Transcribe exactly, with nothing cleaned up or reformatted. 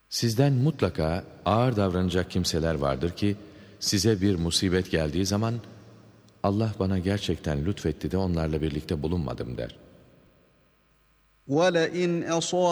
Sizden mutlaka ağır davranacak kimseler vardır ki, size bir musibet geldiği zaman, Allah bana gerçekten lütfetti de onlarla birlikte bulunmadım der. وَلَئِنْ